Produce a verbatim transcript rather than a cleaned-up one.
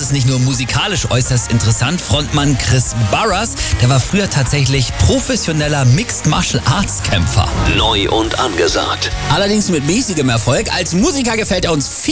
ist nicht nur musikalisch äußerst interessant. Frontmann Chris Burrus, der war früher tatsächlich professioneller Mixed Martial Arts Kämpfer. Neu und angesagt. Allerdings mit mäßigem Erfolg. Als Musiker gefällt er uns viel